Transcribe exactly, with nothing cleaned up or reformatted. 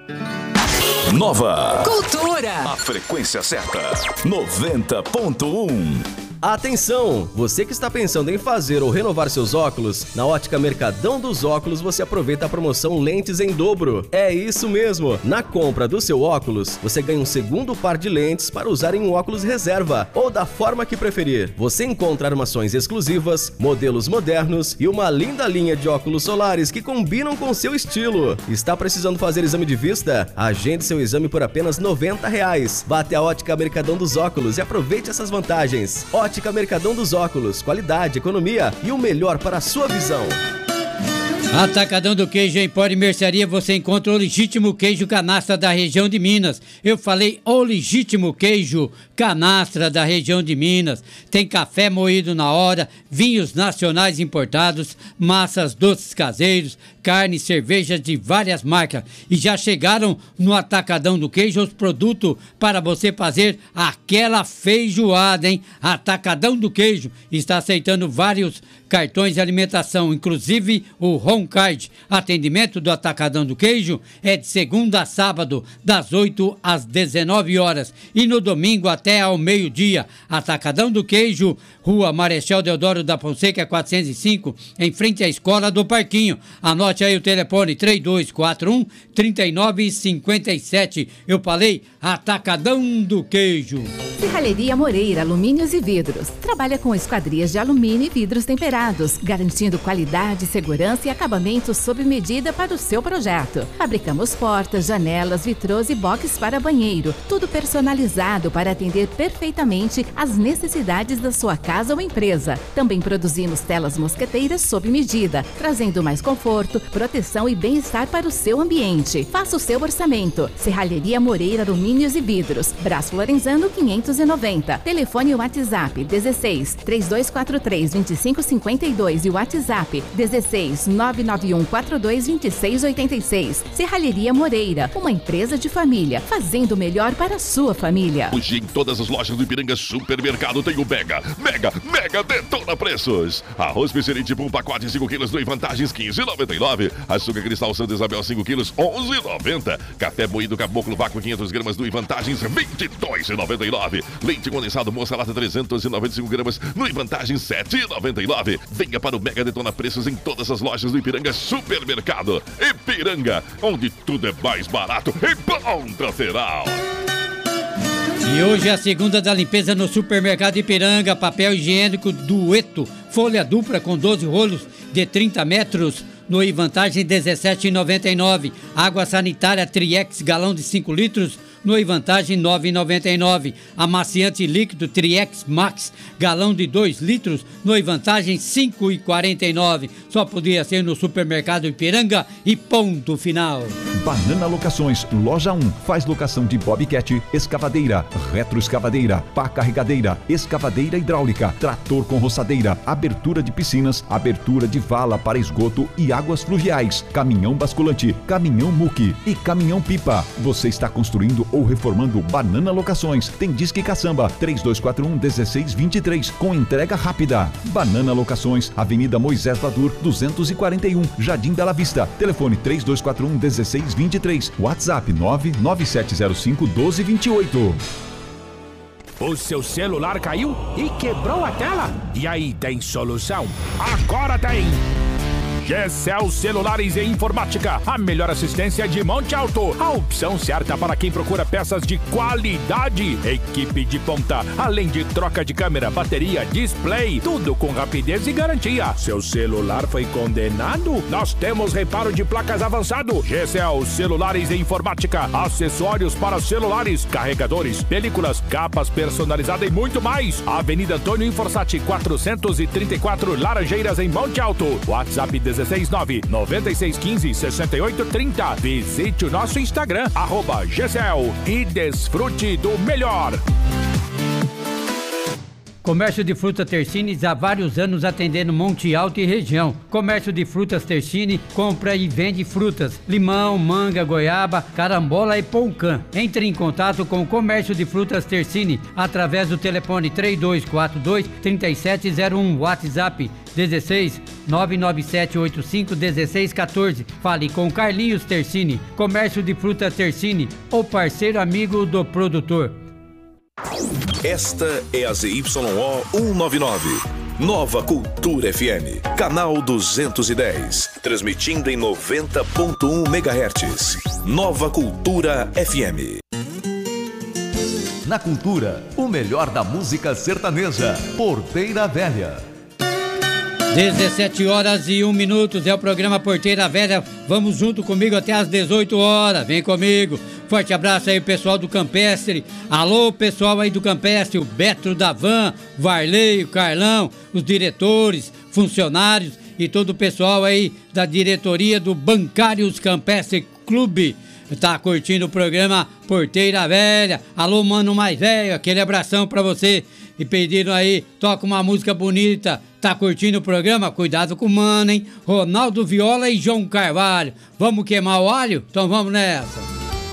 Nova Cultura. A frequência certa, noventa ponto um. Atenção! Você que está pensando em fazer ou renovar seus óculos, na Ótica Mercadão dos Óculos você aproveita a promoção Lentes em Dobro. É isso mesmo! Na compra do seu óculos, você ganha um segundo par de lentes para usar em um óculos reserva ou da forma que preferir. Você encontra armações exclusivas, modelos modernos e uma linda linha de óculos solares que combinam com seu estilo. Está precisando fazer exame de vista? Agende seu exame por apenas noventa reais. Vá até a Ótica Mercadão dos Óculos e aproveite essas vantagens. Ótica Mercadão dos Óculos, qualidade, economia e o melhor para a sua visão. Atacadão do Queijo em Pó e Mercearia, você encontra o legítimo queijo canastra da região de Minas. Eu falei o legítimo queijo canastra da região de Minas. Tem café moído na hora, vinhos nacionais importados, massas doces caseiros, carne e cervejas de várias marcas. E já chegaram no Atacadão do Queijo os produtos para você fazer aquela feijoada, hein? Atacadão do Queijo está aceitando vários cartões de alimentação, inclusive o Home Card. Atendimento do Atacadão do Queijo é de segunda a sábado, das oito às dezenove horas e no domingo até ao meio-dia. Atacadão do Queijo, Rua Marechal Deodoro da Fonseca, quatrocentos e cinco, em frente à Escola do Parquinho. Anote aí o telefone três dois quatro um, três nove cinco sete. Eu falei Atacadão do Queijo. Serralheria Moreira, alumínios e vidros. Trabalha com esquadrias de alumínio e vidros temperados, garantindo qualidade, segurança e acabamento sob medida para o seu projeto. Fabricamos portas, janelas, vitrôs e boxes para banheiro. Tudo personalizado para atender perfeitamente às necessidades da sua casa ou empresa. Também produzimos telas mosqueteiras sob medida, trazendo mais conforto, proteção e bem-estar para o seu ambiente. Faça o seu orçamento. Serralheria Moreira, alumínios e vidros. Brás Florenzano quinhentos e noventa. Telefone e WhatsApp dezesseis, três dois quatro três, dois cinco cinco dois e o WhatsApp dezesseis, nove nove um quatro dois, dois seis oito seis. Serralheria Moreira, uma empresa de família, fazendo o melhor para a sua família. Hoje em todas as lojas do Ipiranga Supermercado tem o Mega, Mega, Mega Detona Preços. Arroz Piscinite por um pacote de cinco quilos do Vantagens quinze reais e noventa e nove centavos. Açúcar Cristal Santa Isabel cinco quilos, onze reais e noventa centavos. Café moído Caboclo Vácuo quinhentas gramas do Vantagens, vinte e dois reais e noventa e nove centavos. Leite condensado Moça Lata trezentas e noventa e cinco gramas no Vantagens, sete reais e noventa e nove centavos. Venha para o Mega Detona Preços em todas as lojas do Ipiranga Supermercado. Ipiranga, onde tudo é mais barato e ponto final. E hoje é a segunda da limpeza no Supermercado Ipiranga. Papel higiênico Dueto, folha dupla com doze rolos de trinta metros no Vantagem dezessete reais e noventa e nove centavos. Água sanitária Triex galão de cinco litros no Vantagem nove reais e noventa e nove centavos. Amaciante líquido Triex Max galão de dois litros no Vantagem cinco reais e quarenta e nove centavos. Só podia ser no Supermercado Ipiranga e ponto final. Banana Locações, loja um, faz locação de bobcat, escavadeira, retroescavadeira, pá carregadeira, escavadeira hidráulica, trator com roçadeira, abertura de piscinas, abertura de vala para esgoto e águas fluviais, caminhão basculante, caminhão muque e caminhão pipa. Você está construindo ou reformando? Banana Locações, tem Disque Caçamba, três dois quatro um, um seis dois três, com entrega rápida. Banana Locações, Avenida Moisés Vadur, duzentos e quarenta e um, Jardim Bela Vista. Telefone três dois quatro um, um seis dois três, WhatsApp nove nove sete zero cinco, um dois dois oito. O seu celular caiu e quebrou a tela? E aí, tem solução? Agora tem! Gecel Celulares e Informática, a melhor assistência de Monte Alto. A opção certa para quem procura peças de qualidade. Equipe de ponta, além de troca de câmera, bateria, display, tudo com rapidez e garantia. Seu celular foi condenado? Nós temos reparo de placas avançado. Gecel Celulares e Informática, acessórios para celulares, carregadores, películas, capas personalizadas e muito mais. Avenida Antônio Inforsati, quatrocentos e trinta e quatro, Laranjeiras, em Monte Alto. WhatsApp dezesseis nove, nove seis um cinco, seis oito três zero. Visite o nosso Instagram, arroba Gecel, e desfrute do melhor. Comércio de frutas Tersini há vários anos atendendo Monte Alto e região. Comércio de frutas Tersini compra e vende frutas, limão, manga, goiaba, carambola e poucã. Entre em contato com o Comércio de frutas Tersini através do telefone três dois quatro dois, três sete zero um, WhatsApp dezesseis, nove nove sete oito cinco, dezesseis quatorze. Fale com Carlinhos Tersini. Comércio de frutas Tersini, o parceiro amigo do produtor. Esta é a Z Y O cento e noventa e nove, Nova Cultura F M, canal duzentos e dez, transmitindo em noventa ponto um megahertz. Nova Cultura F M. Na cultura, o melhor da música sertaneja, Porteira Velha. dezessete horas e um minutos é o programa Porteira Velha. Vamos junto comigo até às dezoito horas. Vem comigo. Forte abraço aí, pessoal do Campestre. Alô, pessoal aí do Campestre, o Beto da Van, Varley, o Carlão, os diretores, funcionários e todo o pessoal aí da diretoria do Bancários Campestre Clube. Tá curtindo o programa Porteira Velha. Alô, mano mais velho, aquele abração pra você. E pediram aí, toca uma música bonita. Tá curtindo o programa? Cuidado com o mano, hein? Ronaldo Viola e João Carvalho. Vamos queimar o alho? Então vamos nessa.